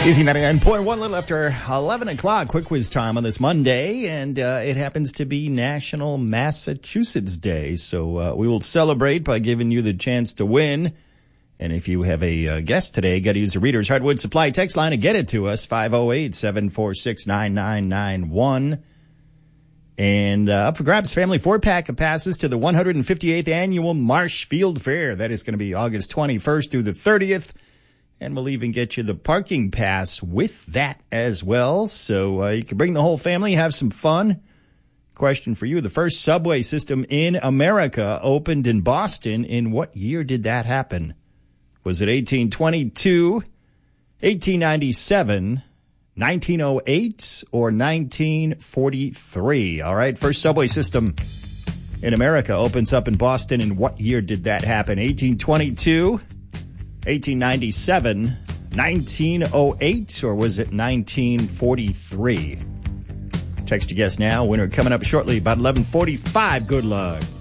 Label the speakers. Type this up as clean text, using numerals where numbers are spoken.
Speaker 1: Easy 99.1, little after 11 o'clock, quick quiz time on this Monday, and it happens to be National Massachusetts Day, so we will celebrate by giving you the chance to win. And if you have a guest today, got to use the Reader's Hardwood Supply text line and get it to us, 508-746-9991. And up for grabs, family 4-pack of passes to the 158th Annual Marshfield Fair. That is going to be August 21st through the 30th. And we'll even get you the parking pass with that as well. So you can bring the whole family, have some fun. Question for you. The first subway system in America opened in Boston. In what year did that happen? Was it 1822, 1897, 1908, or 1943? All right, first subway system in America opens up in Boston. In what year did that happen? 1822? 1897, 1908, or was it 1943? Text your guess now. Winner coming up shortly, about 11:45. Good luck.